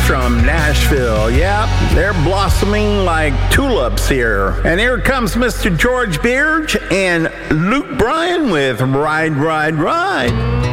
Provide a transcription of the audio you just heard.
from Nashville. Yep, they're blossoming like tulips here. And here comes Mr. George Beard and Luke Bryan with Ride, Ride, Ride.